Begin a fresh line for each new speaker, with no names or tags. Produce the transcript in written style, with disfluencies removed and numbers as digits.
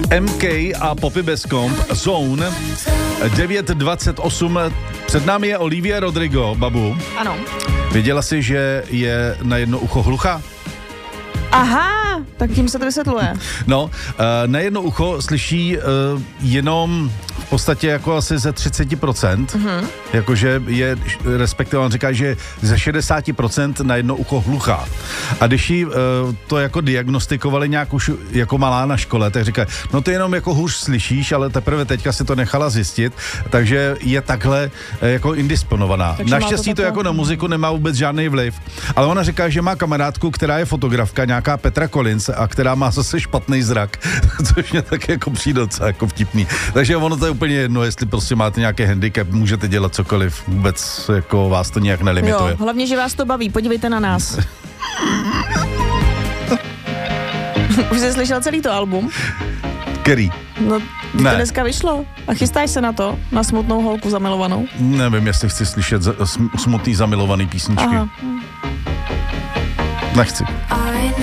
MK a Poppy Bescomb, Zone, 9:28. Před námi je Olivia Rodrigo, babu.
Ano.
Věděla jsi, že je na jedno ucho hluchá?
Aha, tak tím se to vysvětluje.
No, na jedno ucho slyší jenom v podstatě jako asi ze 30%, jakože je, respektive on říká, že ze 60% na jedno ucho hluchá. A když jí to jako diagnostikovali nějak už jako malá na škole, tak říká, no ty jenom jako hůř slyšíš, ale teprve teďka si to nechala zjistit, takže je takhle jako indisponovaná.
Takže
naštěstí to jako na muziku nemá vůbec žádný vliv, ale ona říká, že má kamarádku, která je fotografka, nějaká Petra Collins, a která má zase špatný zrak, což mě tak jako přijde docela jako vtipný. Takže ono to je úplně jedno, jestli prostě máte nějaký handicap, můžete dělat cokoliv, vůbec jako vás to nějak nelimituje.
Jo, hlavně, že vás to baví, podívejte na nás. Už jsi slyšel celý to album?
Který?
No, to dneska vyšlo. A chystáš se na to? Na smutnou holku zamilovanou?
Nevím, jestli chci slyšet smutný zamilovaný písničky.
Aha.
Nechci.